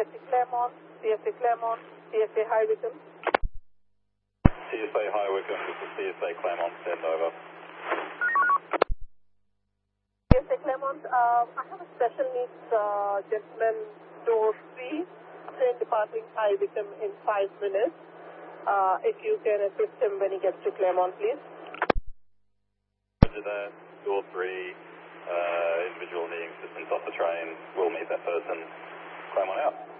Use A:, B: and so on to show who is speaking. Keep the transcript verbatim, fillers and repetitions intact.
A: S A Claremont, C S A Claremont, C S A High Wycombe.
B: C S A High Wycombe, this is C S A Claremont, send over.
A: C S A Claremont, uh, I have a special needs uh, gentleman, door three, train departing High Wycombe in five minutes. Uh, if you can assist him when he gets to Claremont, please.
B: Roger that, door three, uh, individual needing assistance off the train, we'll meet that person. Claremont out.